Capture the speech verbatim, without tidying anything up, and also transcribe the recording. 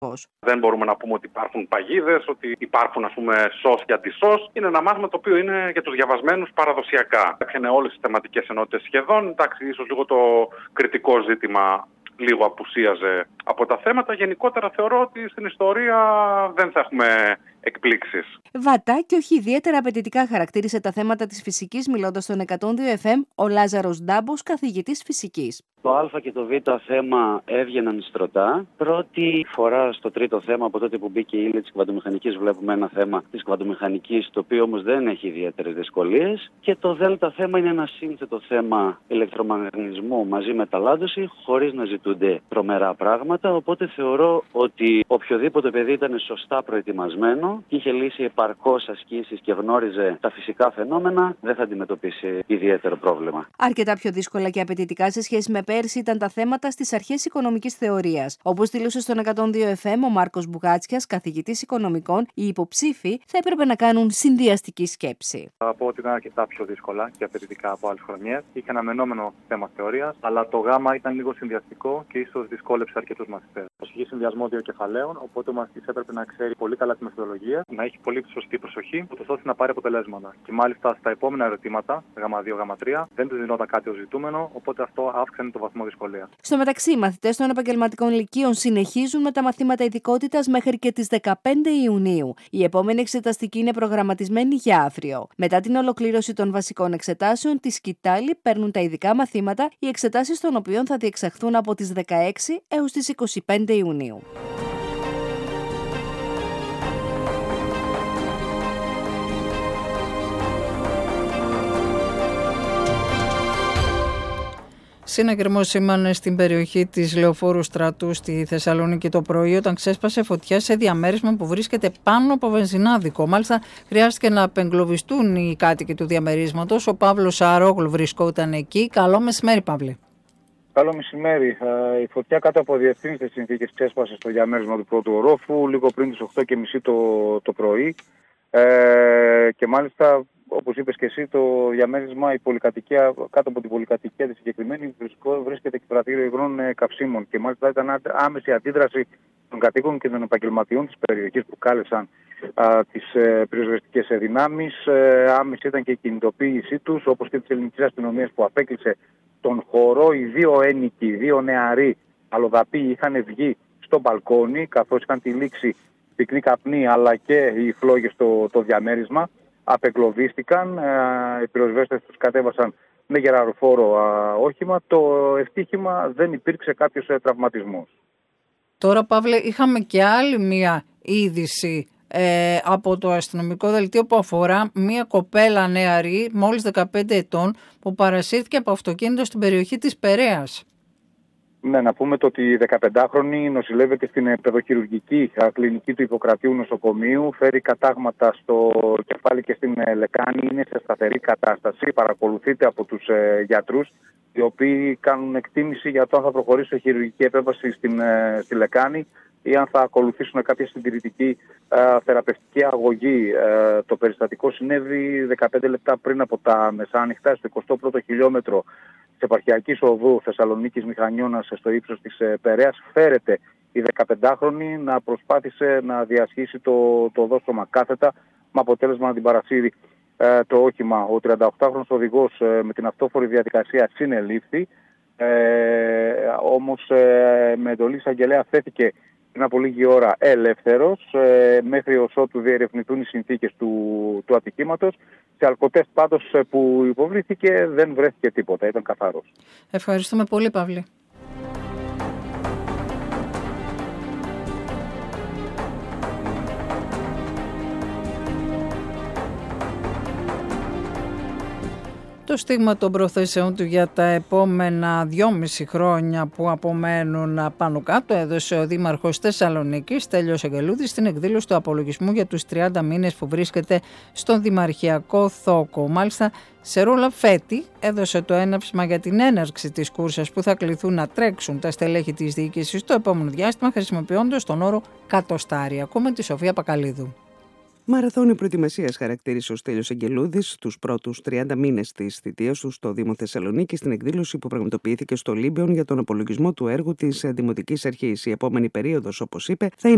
Δεν μπορούμε να πούμε ότι υπάρχουν παγίδες, ότι υπάρχουν ας πούμε σως και αντισως. Είναι ένα μάθημα το οποίο είναι για τους διαβασμένους παραδοσιακά. Έπιανε όλες τις θεματικές ενότητες σχεδόν. Εντάξει, ίσως λίγο το κριτικό ζήτημα λίγο απουσίαζε από τα θέματα. Γενικότερα θεωρώ ότι στην ιστορία δεν θα έχουμε εκπλήξεις. Βατά και όχι ιδιαίτερα απαιτητικά χαρακτήρισε τα θέματα της φυσικής, μιλώντας στον εκατόν δύο εφ εμ ο Λάζαρος Ντάμπος, καθηγητής φυσικής. Το Α και το Β θέμα έβγαιναν στρωτά. Πρώτη φορά στο τρίτο θέμα, από τότε που μπήκε η ύλη της κβαντομηχανικής, βλέπουμε ένα θέμα της κβαντομηχανικής, το οποίο όμως δεν έχει ιδιαίτερες δυσκολίες. Και το Δ θέμα είναι ένα σύνθετο θέμα ηλεκτρομαγνητισμού μαζί με ταλάντωση, χωρίς να ζητούνται τρομερά πράγματα. Οπότε θεωρώ ότι οποιοδήποτε παιδί ήταν σωστά προετοιμασμένο και είχε λύσει επαρκώς ασκήσεις και γνώριζε τα φυσικά φαινόμενα, δεν θα αντιμετωπίσει ιδιαίτερο πρόβλημα. Αρκετά πιο δύσκολα και απαιτητικά σε σχέση με πέρσι ήταν τα θέματα στις αρχές οικονομικής θεωρίας. Όπως δήλωσε στον εκατόν δύο εφ εμ ο Μάρκος Μπουγάτσιας, καθηγητής οικονομικών, οι υποψήφοι θα έπρεπε να κάνουν συνδυαστική σκέψη. Από ότι ήταν αρκετά πιο δύσκολα και απαιτητικά από άλλες χρονιές. Είχε αναμενόμενο θέμα θεωρίας, αλλά το γάμα ήταν λίγο συνδυαστικό και ίσως δυσκόλεψε αρκετούς μαθητές. Έχει συνδυασμό δύο κεφαλαίων, οπότε ο μαθητής έπρεπε να ξέρει πολύ καλά τη μεθοδολογία, να έχει πολύ σωστή προσοχή, ώστε να πάρει αποτελέσματα. Και μάλιστα στα επόμενα ερωτήματα, γάμα δύο, γάμα τρία, δεν του δινόταν κάτι ως ζητούμενο, οπότε αυτό αύξανε το βαθμό δυσκολίας. Στο μεταξύ, οι μαθητές των επαγγελματικών λυκείων συνεχίζουν με τα μαθήματα ειδικότητας μέχρι και τις δεκαπέντε Ιουνίου. Η επόμενη εξεταστική είναι προγραμματισμένη για αύριο. Μετά την ολοκλήρωση των βασικών εξετάσεων, τη σκητάλη παίρνουν τα ειδικά μαθήματα, οι εξετάσεις των οποίων θα διεξαχθούν από τις δεκαέξι έως τις είκοσι πέντε Ιουνίου. Συναγερμός σήμανε στην περιοχή της Λεωφόρου Στρατού στη Θεσσαλονίκη το πρωί όταν ξέσπασε φωτιά σε διαμέρισμα που βρίσκεται πάνω από βενζινάδικο. Μάλιστα χρειάστηκε να απεγκλωβιστούν οι κάτοικοι του διαμερίσματος. Ο Παύλος Αρόγλου βρισκόταν εκεί. Καλό μεσημέρι, Παύλη. Καλό μεσημέρι. Η φωτιά κάτω από διευθύνιστες συνθήκες ξέσπασε στο διαμέρισμα του πρώτου ορόφου λίγο πριν τις οκτώ και μισή το, το πρωί. Ε, και μάλιστα, όπως είπες και εσύ, το διαμέρισμα, η πολυκατοικία, κάτω από την πολυκατοικία τη συγκεκριμένη βρίσκεται και πρατήριο υγρών καυσίμων. Και μάλιστα ήταν άμεση αντίδραση των κατοίκων και των επαγγελματιών της περιοχής που κάλεσαν α, τις ε, πυροσβεστικές δυνάμεις. Ε, άμεση ήταν και η κινητοποίησή τους, όπως και της ελληνικής αστυνομίας που απέκλεισε τον χώρο. Οι δύο ένοικοι, οι δύο νεαροί αλλοδαποί είχαν βγει στο μπαλκόνι, καθώς είχαν τυλίξει πυκνή καπνή αλλά και οι φλόγες στο το διαμέρισμα. Απεγκλωβίστηκαν, οι πυροσβέστες τους κατέβασαν με γεραροφόρο όχημα. Το ευτύχημα, δεν υπήρξε κάποιος τραυματισμός. Τώρα, Παύλε, είχαμε και άλλη μία είδηση ε, από το αστυνομικό δελτίο που αφορά μία κοπέλα νεαρή, μόλις δεκαπέντε ετών, που παρασύρθηκε από αυτοκίνητο στην περιοχή της Περαίας. Ναι, να πούμε το ότι η δεκαπεντάχρονη νοσηλεύεται στην παιδοχειρουργική κλινική του Ιπποκρατίου νοσοκομείου. Φέρει κατάγματα στο κεφάλι και στην λεκάνη. Είναι σε σταθερή κατάσταση. Παρακολουθείται από τους ε, γιατρούς, οι οποίοι κάνουν εκτίμηση για το αν θα προχωρήσει σε χειρουργική επέμβαση στην, ε, στη λεκάνη ή αν θα ακολουθήσουν κάποια συντηρητική ε, θεραπευτική αγωγή. Ε, το περιστατικό συνέβη δεκαπέντε λεπτά πριν από τα μεσάνυχτα, στο εικοστό πρώτο χιλιόμετρο της επαρχιακής οδού Θεσσαλονίκης Μηχανιώνας στο ύψος της ε, Περαίας. Φέρεται η δεκαπεντάχρονη να προσπάθησε να διασχίσει το, το οδόστρωμα κάθετα, με αποτέλεσμα να την παρασύρει ε, το όχημα. Ο τριανταοκτάχρονος οδηγός ε, με την αυτόφορη διαδικασία συνελήφθη, ε, όμως ε, με εντολή εισαγγελέα θέθηκε πριν από λίγη ώρα ελεύθερος, ε, μέχρι ως ότου διερευνηθούν οι συνθήκες του, του ατυχήματος. Σε αλκοτέστ πάντως που υποβλήθηκε δεν βρέθηκε τίποτα, ήταν καθαρός. Ευχαριστούμε πολύ, Παύλη. Το στίγμα των προθέσεων του για τα επόμενα δυόμιση χρόνια που απομένουν πάνω κάτω έδωσε ο Δήμαρχος Θεσσαλονίκης Στέλιος Αγγελούδης στην εκδήλωση του απολογισμού για τους τριάντα μήνες που βρίσκεται στον Δημαρχιακό Θόκο. Μάλιστα, σε Ρούλα Φέτη έδωσε το έναυσμα για την έναρξη της κούρσας που θα κληθούν να τρέξουν τα στελέχη της διοίκησης το επόμενο διάστημα, χρησιμοποιώντας τον όρο κατοστάρι. Ακούμε τη Σοφία Πακαλίδου. Μαραθώνιο προετοιμασίας χαρακτήρισε ο Στέλιος Αγγελούδης τους πρώτους τριάντα μήνες της θητείας του στο Δήμο Θεσσαλονίκη στην εκδήλωση που πραγματοποιήθηκε στο Λίμπιον για τον απολογισμό του έργου της Δημοτικής Αρχής. Η επόμενη περίοδος, όπως είπε, θα είναι